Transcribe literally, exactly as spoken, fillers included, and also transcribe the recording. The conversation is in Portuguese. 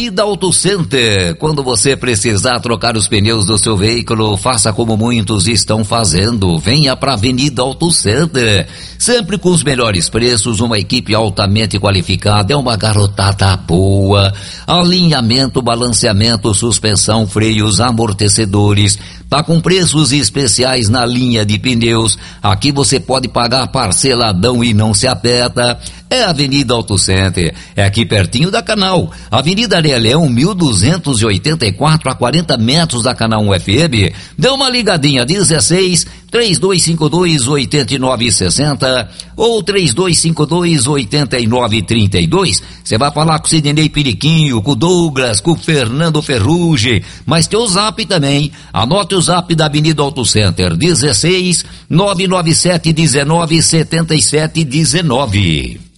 Avenida Auto Center, quando você precisar trocar os pneus do seu veículo, faça como muitos estão fazendo, venha para a Avenida Auto Center, sempre com os melhores preços, uma equipe altamente qualificada, é uma garotada boa, alinhamento, balanceamento, suspensão, freios, amortecedores, tá com preços especiais na linha de pneus, aqui você pode pagar parceladão e não se aperta, é a Avenida Auto Center, é aqui pertinho da Canal, Avenida Areia Leão, mil duzentos e oitenta e quatro, a quarenta metros da Canal um F M, dê uma ligadinha, dezesseis, três dois cinco dois, oito nove seis zero ou três dois cinco dois, oito nove três dois, você vai falar com o Sidney Piriquinho, com o Douglas, com o Fernando Ferrugem, mas tem o zap também, anote o zap da Avenida Auto Center, dezesseis, nove nove sete, dezenove, setenta e sete, dezenove.